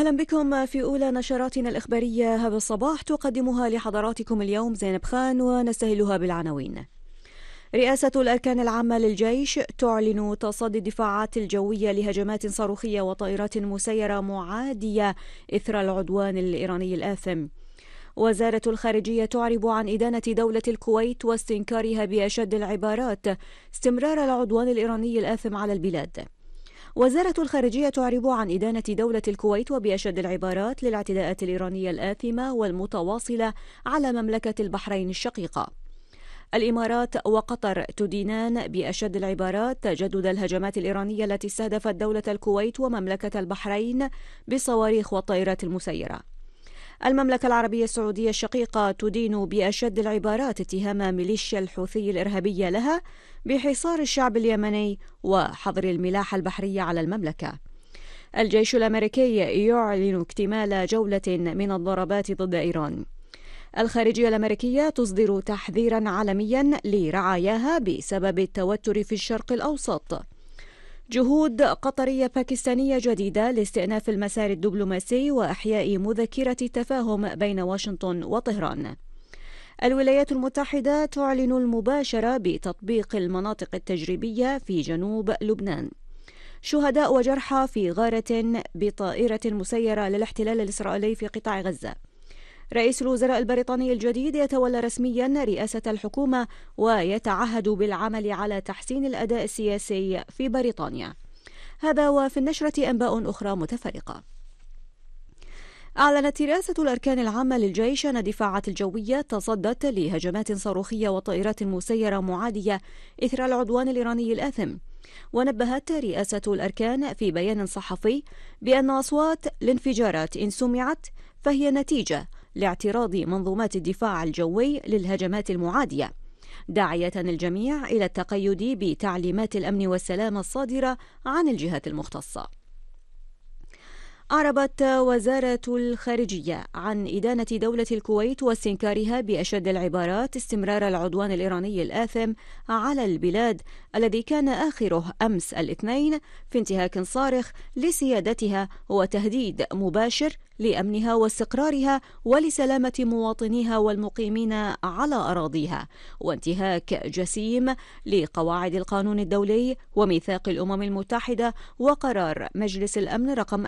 أهلا بكم في أولى نشراتنا الإخبارية هذا الصباح، تقدمها لحضراتكم اليوم زينب خان، ونستهلها بالعناوين. رئاسة الأركان العامة للجيش تعلن تصدي الدفاعات الجوية لهجمات صاروخية وطائرات مسيرة معادية إثر العدوان الإيراني الآثم. وزارة الخارجية تعرب عن إدانة دولة الكويت واستنكارها بأشد العبارات استمرار العدوان الإيراني الآثم على البلاد. وزارة الخارجية تعرب عن إدانة دولة الكويت وبأشد العبارات للاعتداءات الإيرانية الآثمة والمتواصلة على مملكة البحرين الشقيقة. الإمارات وقطر تدينان بأشد العبارات تجدد الهجمات الإيرانية التي استهدفت دولة الكويت ومملكة البحرين بالصواريخ والطائرات المسيرة. المملكة العربية السعودية الشقيقة تدين بأشد العبارات اتهام ميليشيا الحوثي الإرهابية لها بحصار الشعب اليمني وحظر الملاحة البحرية على المملكة. الجيش الأمريكي يعلن اكتمال جولة من الضربات ضد إيران. الخارجية الأمريكية تصدر تحذيرا عالميا لرعاياها بسبب التوتر في الشرق الأوسط. جهود قطرية باكستانية جديدة لاستئناف المسار الدبلوماسي وإحياء مذكرة تفاهم بين واشنطن وطهران. الولايات المتحدة تعلن المباشرة بتطبيق المناطق التجريبية في جنوب لبنان. شهداء وجرحى في غارة بطائرة مسيرة للاحتلال الإسرائيلي في قطاع غزة. رئيس الوزراء البريطاني الجديد يتولى رسميا رئاسة الحكومة ويتعهد بالعمل على تحسين الأداء السياسي في بريطانيا. هذا وفي النشرة أنباء أخرى متفرقة. أعلنت رئاسة الأركان العامة للجيش أن الدفاعات الجوية تصدت لهجمات صاروخية وطائرات مسيرة معادية إثر العدوان الإيراني الآثم. ونبهت رئاسة الأركان في بيان صحفي بأن أصوات الانفجارات إن سمعت فهي نتيجة لاعتراض منظومات الدفاع الجوي للهجمات المعادية، داعية الجميع إلى التقيد بتعليمات الأمن والسلامة الصادرة عن الجهات المختصة. أعربت وزارة الخارجية عن إدانة دولة الكويت واستنكارها بأشد العبارات استمرار العدوان الإيراني الآثم على البلاد الذي كان آخره أمس الاثنين في انتهاك صارخ لسيادتها وتهديد مباشر لأمنها واستقرارها ولسلامة مواطنيها والمقيمين على أراضيها، وانتهاك جسيم لقواعد القانون الدولي وميثاق الأمم المتحدة وقرار مجلس الأمن رقم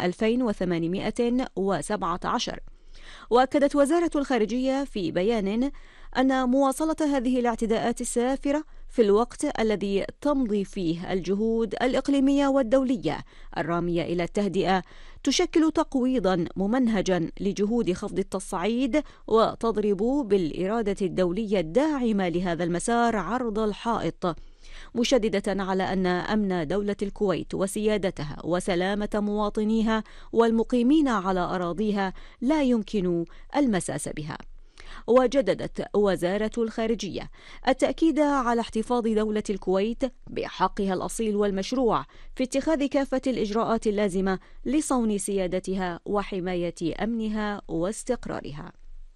2817. وأكدت وزارة الخارجية في بيان أن مواصلة هذه الاعتداءات السافرة في الوقت الذي تمضي فيه الجهود الإقليمية والدولية الرامية إلى التهدئة تشكل تقويضا ممنهجا لجهود خفض التصعيد، وتضرب بالإرادة الدولية الداعمة لهذا المسار عرض الحائط، مشددة على أن أمن دولة الكويت وسيادتها وسلامة مواطنيها والمقيمين على أراضيها لا يمكن المساس بها. وجددت وزارة الخارجية التأكيد على احتفاظ دولة الكويت بحقها الأصيل والمشروع في اتخاذ كافة الإجراءات اللازمة لصون سيادتها وحماية أمنها واستقرارها.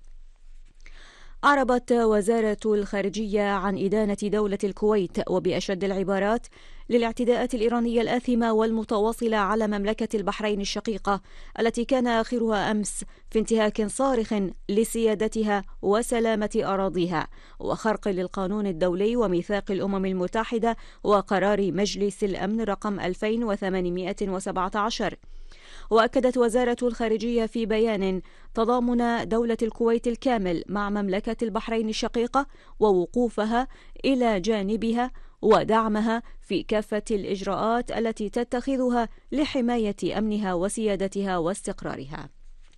أعربت وزارة الخارجية عن إدانة دولة الكويت وبأشد العبارات للاعتداءات الإيرانية الآثمة والمتواصلة على مملكة البحرين الشقيقة التي كان آخرها أمس في انتهاك صارخ لسيادتها وسلامة أراضيها وخرق للقانون الدولي وميثاق الأمم المتحدة وقرار مجلس الأمن رقم 2817. وأكدت وزارة الخارجية في بيان تضامن دولة الكويت الكامل مع مملكة البحرين الشقيقة ووقوفها إلى جانبها ودعمها في كافة الإجراءات التي تتخذها لحماية أمنها وسيادتها واستقرارها.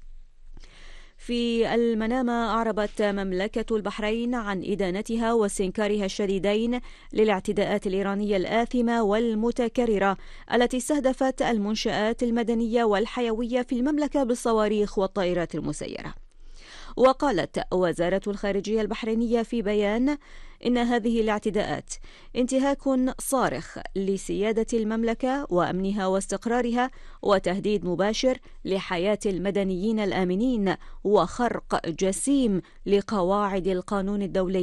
في المنامة أعربت مملكة البحرين عن إدانتها واستنكارها الشديدين للاعتداءات الإيرانية الآثمة والمتكررة التي استهدفت المنشآت المدنية والحيوية في المملكة بالصواريخ والطائرات المسيرة. وقالت وزارة الخارجية البحرينية في بيان إن هذه الاعتداءات انتهاك صارخ لسيادة المملكة وأمنها واستقرارها وتهديد مباشر لحياة المدنيين الآمنين وخرق جسيم لقواعد القانون الدولي